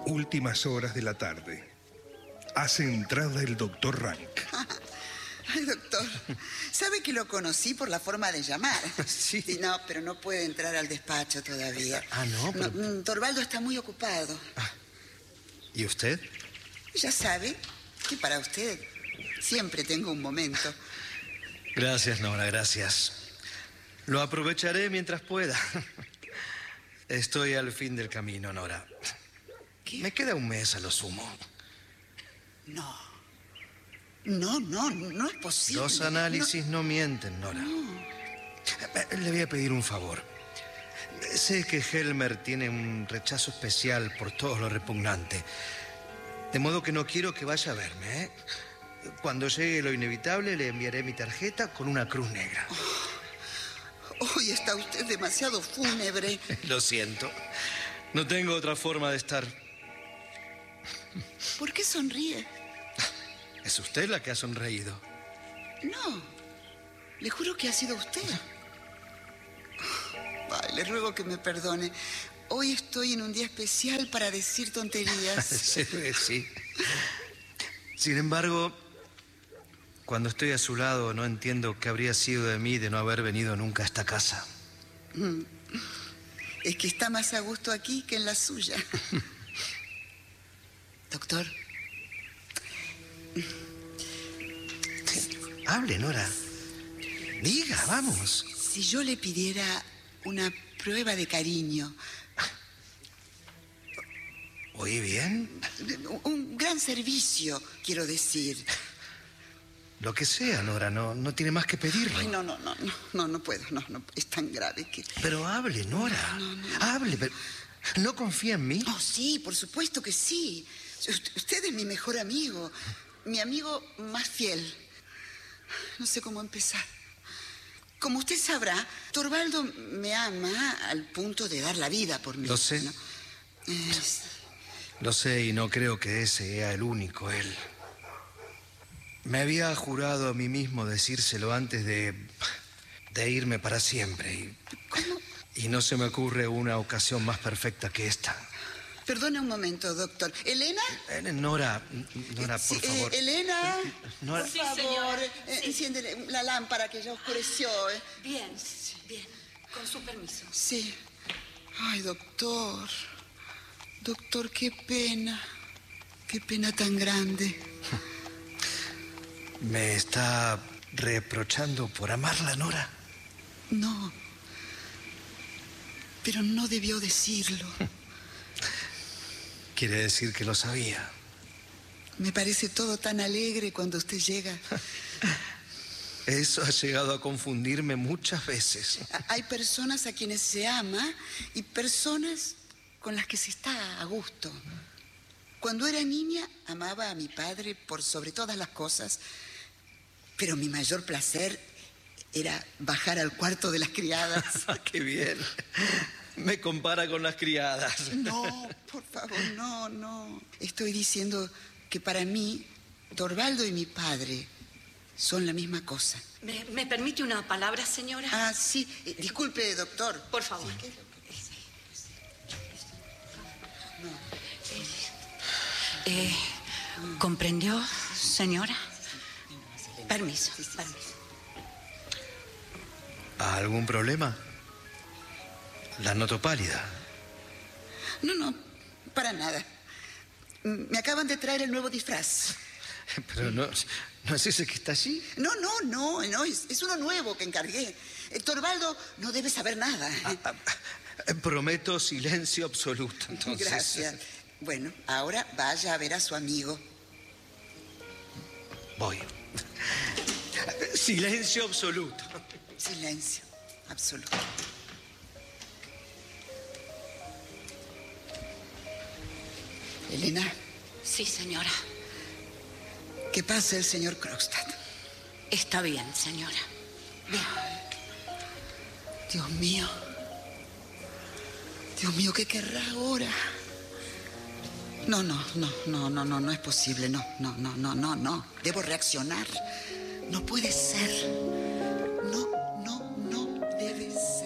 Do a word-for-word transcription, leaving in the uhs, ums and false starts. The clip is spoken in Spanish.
Últimas horas de la tarde. Hace entrada el doctor Rank. Ay, doctor, ¿sabe que lo conocí por la forma de llamar? Sí. No, pero no puede entrar al despacho todavía. Ah, ¿no? Pero... no Torvaldo está muy ocupado. Ah. ¿Y usted? Ya sabe que para usted siempre tengo un momento. Gracias, Nora, gracias. Lo aprovecharé mientras pueda. Estoy al fin del camino, Nora. ¿Qué? Me queda un mes a lo sumo. No. No, no, no es posible. Los análisis no, no mienten, Nora. No. Le voy a pedir un favor. Sé que Helmer tiene un rechazo especial por todo lo repugnante. De modo que no quiero que vaya a verme, ¿eh? Cuando llegue lo inevitable, le enviaré mi tarjeta con una cruz negra. Oh, hoy está usted demasiado fúnebre. Lo siento. No tengo otra forma de estar. ¿Por qué sonríe? Es usted la que ha sonreído. No, le juro que ha sido usted. Ay, le ruego que me perdone. Hoy estoy en un día especial para decir tonterías. Sí, sí. Sin embargo, cuando estoy a su lado, no entiendo qué habría sido de mí de no haber venido nunca a esta casa. Es que está más a gusto aquí que en la suya. Doctor. Hable, Nora. Diga, vamos. Si yo le pidiera una prueba de cariño. ¿Oí bien? Un gran servicio, quiero decir. Lo que sea, Nora, no, no tiene más que pedirlo. Ay, no, no, no, no, no, no puedo, no, no, es tan grave que... Pero hable, Nora. No, no, no. Hable, pero... ¿No confía en mí? Oh, sí, por supuesto que sí. Usted es mi mejor amigo, mi amigo más fiel. No sé cómo empezar. Como usted sabrá, Torvaldo me ama al punto de dar la vida por mí. Lo sé. ¿No? Es... Lo sé y no creo que ese sea el único él. Me había jurado a mí mismo decírselo antes de... de irme para siempre. Y, ¿Cómo? Y no se me ocurre una ocasión más perfecta que esta. Perdone un momento, doctor. ¿Elena? Eh, Nora, Nora, Sí, por favor. Eh, Elena, Nora. por Sí, favor, señora, eh, sí. enciende la lámpara que ya oscureció. ¿eh? Bien, bien. Con su permiso. Sí. Ay, doctor. Doctor, qué pena. Qué pena tan grande. ¿Me está reprochando por amarla, Nora? No. Pero no debió decirlo. Quiere decir que lo sabía. Me parece todo tan alegre cuando usted llega. Eso ha llegado a confundirme muchas veces. Hay personas a quienes se ama y personas con las que se está a gusto. Cuando era niña, amaba a mi padre por sobre todas las cosas, pero mi mayor placer era bajar al cuarto de las criadas. ¡Qué bien! Me compara con las criadas. No, por favor, no, no. Estoy diciendo que para mí, Torvaldo y mi padre son la misma cosa. ¿Me, me permite una palabra, señora? Ah, sí. Eh, disculpe, doctor. Por favor. ¿Qué es lo que- Eh, ¿Comprendió, señora? Permiso, permiso. ¿Algún problema? La noto pálida. No, no, para nada. Me acaban de traer el nuevo disfraz. Pero no, ¿no es ese que está allí? No, no, no, no, es, es uno nuevo que encargué. Eh, Torvaldo no debe saber nada. Ah, ah, ah, prometo silencio absoluto, entonces. Gracias. Bueno, ahora vaya a ver a su amigo. Voy. Silencio absoluto. Silencio absoluto. Elena, Sí, señora. ¿qué pasa el señor Krogstad? Está bien, señora. Bien. Dios mío. Dios mío, ¿qué querrá ahora? No, no, no, no, no, no, no es posible. No, no, no, no, no, no. Debo reaccionar. No puede ser. No